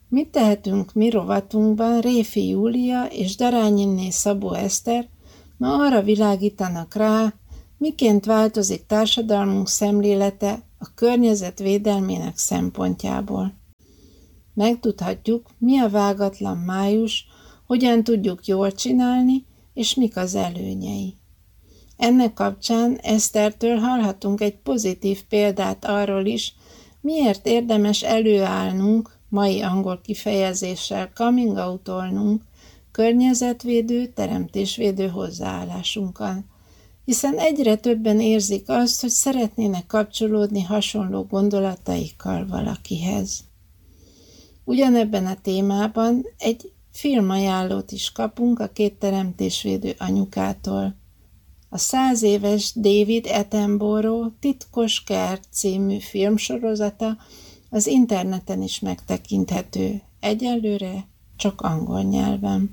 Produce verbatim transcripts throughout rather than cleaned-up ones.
Mit tehetünk mi rovatunkban Réfi Júlia és Darányiné Szabó Eszter ma arra világítanak rá, miként változik társadalmunk szemlélete a környezet védelmének szempontjából. Megtudhatjuk, mi a vágatlan május, hogyan tudjuk jól csinálni, és mik az előnyei. Ennek kapcsán Esztertől hallhatunk egy pozitív példát arról is, miért érdemes előállnunk, mai angol kifejezéssel coming out-olnunk, környezetvédő, teremtésvédő hozzáállásunkkal, hiszen egyre többen érzik azt, hogy szeretnének kapcsolódni hasonló gondolataikkal valakihez. Ugyanebben a témában egy filmajánlót is kapunk a két teremtésvédő anyukától. A száz éves David Attenborough Titkos kert című filmsorozata az interneten is megtekinthető, egyelőre csak angol nyelven.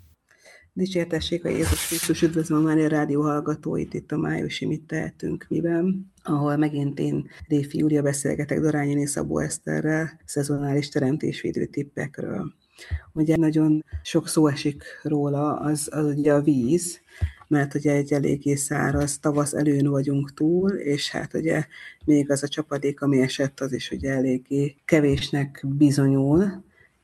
Dicsértessék a Jézus Krisztus, üdvözlöm már a rádió hallgatóit itt a májusi Mit tehetünk miben, ahol megint én, Réfi Júlia, beszélgetek Darányiné Szabó Eszterrel szezonális teremtésvédő tippekről. Ugye nagyon sok szó esik róla, az, az ugye a víz, mert ugye egy eléggé száraz tavasz előn vagyunk túl, és hát ugye még az a csapadék, ami esett, az is ugye eléggé kevésnek bizonyul,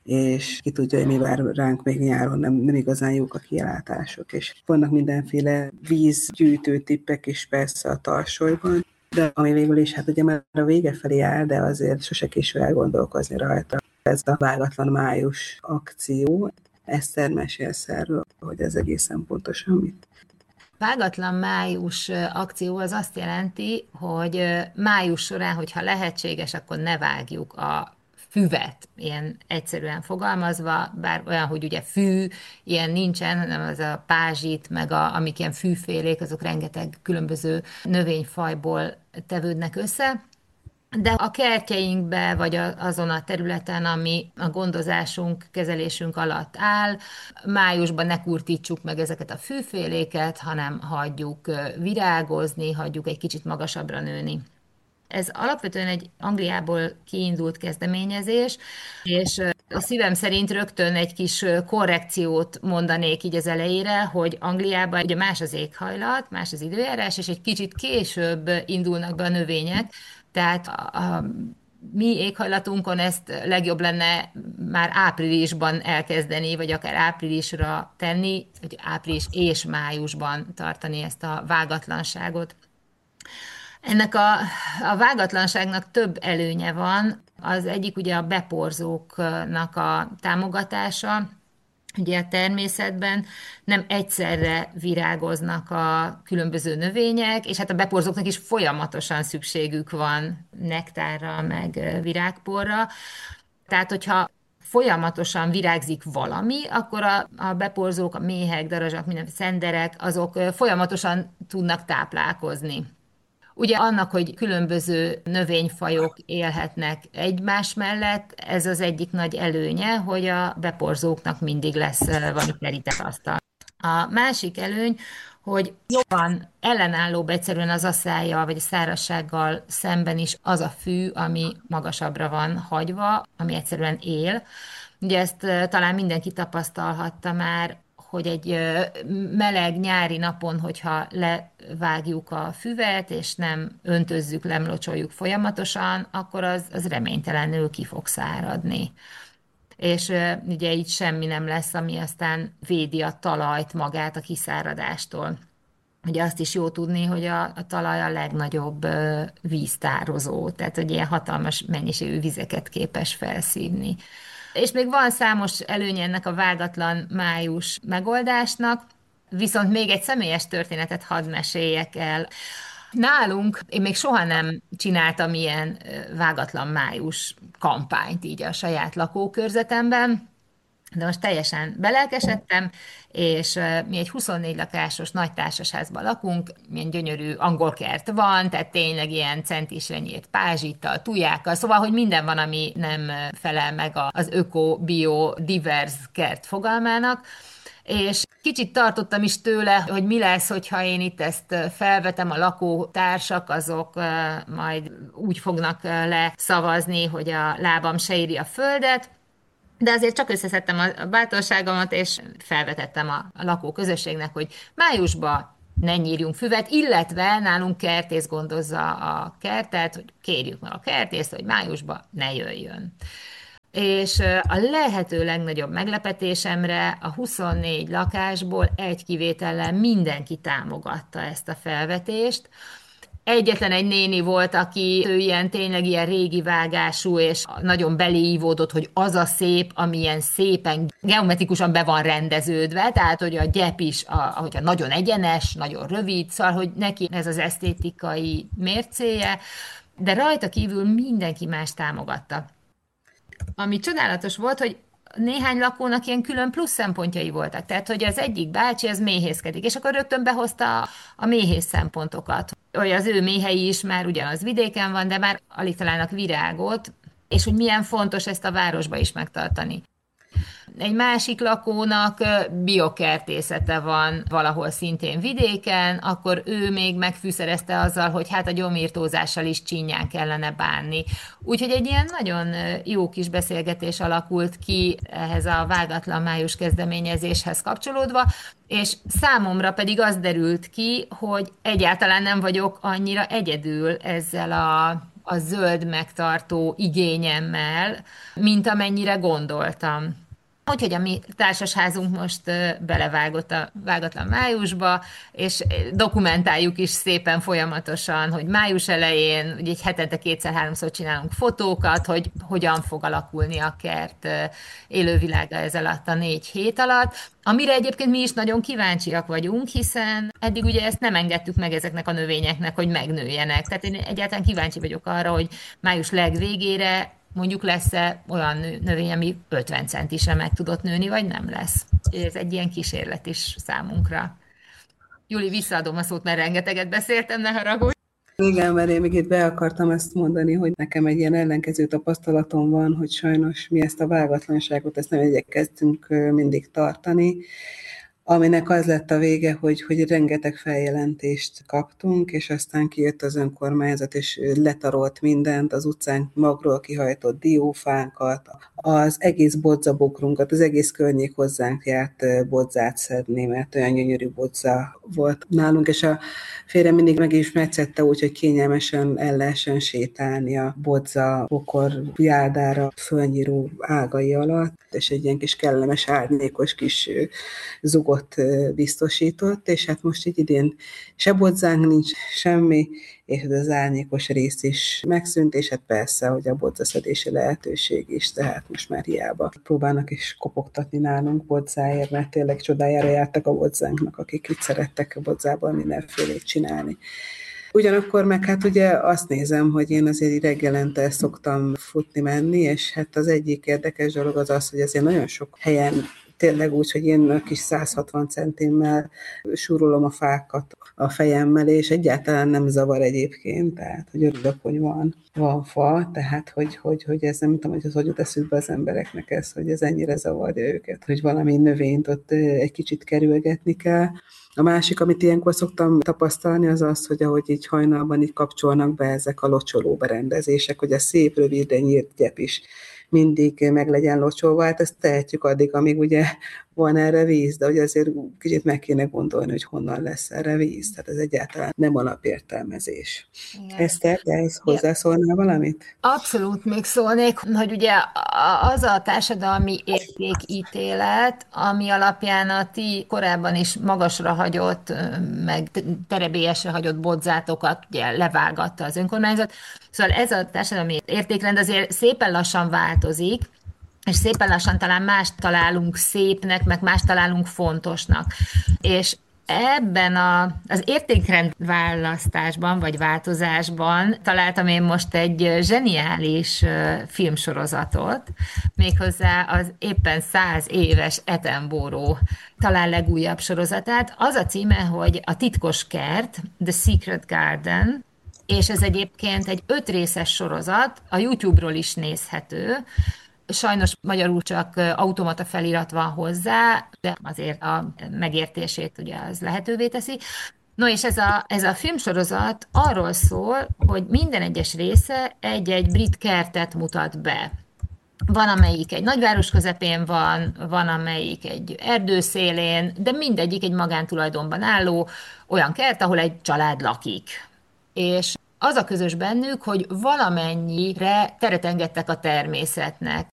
és ki tudja, hogy mi vár ránk még nyáron, nem, nem igazán jók a kilátások, és vannak mindenféle vízgyűjtő tippek is persze a tarsolyban, de ami végül is, hát ugye már a vége felé áll, de azért sose késő elgondolkozni rajta. Ez a vágatlan május akció. Eszter, mesélsz erről, hogy ez egészen pontosan mit? Vágatlan május akció az azt jelenti, hogy május során, hogyha lehetséges, akkor ne vágjuk a füvet, ilyen egyszerűen fogalmazva, bár olyan, hogy ugye fű, ilyen nincsen, hanem az a pázsit, meg a, amik ilyen fűfélék, azok rengeteg különböző növényfajból tevődnek össze. De a kertjeinkbe, vagy azon a területen, ami a gondozásunk, kezelésünk alatt áll, májusban ne kurtítsuk meg ezeket a fűféléket, hanem hagyjuk virágozni, hagyjuk egy kicsit magasabbra nőni. Ez alapvetően egy Angliából kiindult kezdeményezés, és a szívem szerint rögtön egy kis korrekciót mondanék így az elejére, hogy Angliában ugye más az éghajlat, más az időjárás, és egy kicsit később indulnak be a növények, tehát a, a mi éghajlatunkon ezt legjobb lenne már áprilisban elkezdeni, vagy akár áprilisra tenni, vagy április és májusban tartani ezt a vágatlanságot. Ennek a, a vágatlanságnak több előnye van. Az egyik ugye a beporzóknak a támogatása. Ugye a természetben nem egyszerre virágoznak a különböző növények, és hát a beporzóknak is folyamatosan szükségük van nektárra, meg virágporra. Tehát, hogyha folyamatosan virágzik valami, akkor a, a beporzók, a méhek, darazsak, minden szenderek, azok folyamatosan tudnak táplálkozni. Ugye annak, hogy különböző növényfajok élhetnek egymás mellett, ez az egyik nagy előnye, hogy a beporzóknak mindig lesz valami terített asztal. A másik előny, hogy jobban ellenállóbb egyszerűen az asszállyal vagy a szárazsággal szemben is az a fű, ami magasabbra van hagyva, ami egyszerűen él. Ugye ezt talán mindenki tapasztalhatta már, hogy egy meleg nyári napon, hogyha levágjuk a füvet, és nem öntözzük, lemlocsoljuk folyamatosan, akkor az, az reménytelenül ki fog száradni. És ugye így semmi nem lesz, ami aztán védi a talajt magát a kiszáradástól. Ugye azt is jó tudni, hogy a, a talaj a legnagyobb víztározó, tehát hogy ilyen hatalmas mennyiségű vizeket képes felszívni. És még van számos előnye ennek a vágatlan május megoldásnak, viszont még egy személyes történetet hadd meséljek el. Nálunk én még soha nem csináltam ilyen vágatlan május kampányt így a saját lakókörzetemben, de most teljesen belelkesedtem, és mi egy huszonnégy lakásos nagy társasházban lakunk, milyen gyönyörű angol kert van, tehát tényleg ilyen centisre nyírt pázsittal, tujákkal, szóval, hogy minden van, ami nem felel meg az öko, bio, divers kert fogalmának, és kicsit tartottam is tőle, hogy mi lesz, hogyha én itt ezt felvetem, a lakótársak, azok majd úgy fognak leszavazni, hogy a lábam se éri a földet, De azért csak összeszedtem a bátorságomat, és felvetettem a, a lakóközösségnek, hogy májusban ne nyírjunk füvet, illetve nálunk kertész gondozza a kertet, hogy kérjük meg a kertészt, hogy májusban ne jöjjön. És a lehető legnagyobb meglepetésemre a huszonnégy lakásból egy kivétellel mindenki támogatta ezt a felvetést. Egyetlen egy néni volt, aki ő ilyen tényleg ilyen régi vágású, és nagyon beléívódott, hogy az a szép, amilyen szépen geometrikusan be van rendeződve, tehát hogy a gyep is, a, ahogy a nagyon egyenes, nagyon rövid, szóval, hogy neki ez az esztétikai mércéje, de rajta kívül mindenki más támogatta. Ami csodálatos volt, hogy néhány lakónak ilyen külön plusz szempontjai voltak. Tehát, hogy az egyik bácsi az méhészkedik, és akkor rögtön behozta a méhész szempontokat. Hogy az ő méhei is már ugyanaz vidéken van, de már alig találnak virágot, és hogy milyen fontos ezt a városba is megtartani. Egy másik lakónak biokertészete van valahol szintén vidéken, akkor ő még megfűszerezte azzal, hogy hát a gyomírtózással is csínyán kellene bánni. Úgyhogy egy ilyen nagyon jó kis beszélgetés alakult ki ehhez a vágatlan május kezdeményezéshez kapcsolódva, és számomra pedig az derült ki, hogy egyáltalán nem vagyok annyira egyedül ezzel a a zöld megtartó igényemmel, mint amennyire gondoltam. Úgyhogy a mi társasházunk most belevágott a vágatlan májusba, és dokumentáljuk is szépen folyamatosan, hogy május elején, ugye egy hetente kétszer-háromszor csinálunk fotókat, hogy hogyan fog alakulni a kert élővilága ez alatt a négy hét alatt, amire egyébként mi is nagyon kíváncsiak vagyunk, hiszen eddig ugye ezt nem engedtük meg ezeknek a növényeknek, hogy megnőjenek. Tehát én egyáltalán kíváncsi vagyok arra, hogy május legvégére mondjuk lesz-e olyan növény, ami ötven centisre meg tudott nőni, vagy nem lesz. Ez egy ilyen kísérlet is számunkra. Júli, visszaadom a szót, mert rengeteget beszéltem, ne haragudj. Igen, mert én még itt be akartam ezt mondani, hogy nekem egy ilyen ellenkező tapasztalatom van, hogy sajnos mi ezt a vágatlanságot, ezt nem igyekeztünk mindig tartani, aminek az lett a vége, hogy, hogy rengeteg feljelentést kaptunk, és aztán kijött az önkormányzat, és letarolt mindent, az utcán magról kihajtott diófánkat, az egész bodzabokrunkat, az egész környék hozzánk járt bodzát szedni, mert olyan gyönyörű bodza volt nálunk, és a férjem mindig meg is metszette úgy, hogy kényelmesen el lehessen sétálni a bodza bokor járdára fölnyíró ágai alatt, és egy ilyen kis kellemes, árnyékos kis zugot biztosított, és hát most így idén se bodzánk nincs, semmi, és az árnyékos rész is megszűnt, és hát persze, hogy a bodzaszedési lehetőség is, tehát most már hiába próbálnak is kopogtatni nálunk bodzáért, mert tényleg csodájára jártak a bodzánknak, akik itt szerettek a bodzából mindenfélét csinálni. Ugyanakkor meg hát ugye azt nézem, hogy én azért reggelente szoktam futni menni, és hát az egyik érdekes dolog az az, hogy azért nagyon sok helyen tényleg úgy, hogy én a kis száz hatvan centimmel súrolom a fákat a fejemmel, és egyáltalán nem zavar egyébként, tehát hogy örülök, hogy van, van fa, tehát hogy, hogy, hogy ez nem tudom, hogy az hogy jut eszükbe az embereknek ez, hogy ez ennyire zavarja őket, hogy valami növényt ott egy kicsit kerülgetni kell. A másik, amit ilyenkor szoktam tapasztalni, az az, hogy ahogy így hajnalban így kapcsolnak be ezek a locsoló berendezések, hogy a szép, röviden nyírt gyep is mindig meg legyen locsolva, hát ezt tehetjük addig, amíg ugye van erre víz, de hogy azért kicsit meg kéne gondolni, hogy honnan lesz erre víz. Tehát ez egyáltalán nem alapértelmezés. Eszter, de ezt hozzászólnál valamit? Abszolút még szólnék, hogy ugye az a társadalmi értékítélet, ami alapján a ti korábban is magasra hagyott, meg terebélyesre hagyott bodzátokat ugye levágatta az önkormányzat. Szóval ez a társadalmi értékrend azért szépen lassan változik, és szépen lassan talán mást találunk szépnek, meg mást találunk fontosnak. És ebben a, az értékrendválasztásban, vagy változásban találtam én most egy zseniális filmsorozatot, méghozzá az éppen száz éves Attenborough talán legújabb sorozatát. Az a címe, hogy A titkos kert, The Secret Garden, és ez egyébként egy öt részes sorozat, a YouTube-ról is nézhető. Sajnos magyarul csak automata felirat van hozzá, de azért a megértését ugye az lehetővé teszi. No, és ez a, ez a filmsorozat arról szól, hogy minden egyes része egy-egy brit kertet mutat be. Van, amelyik egy nagyváros közepén van, van, amelyik egy erdő szélén, de mindegyik egy magántulajdonban álló olyan kert, ahol egy család lakik. És az a közös bennük, hogy valamennyire teret engedtek a természetnek.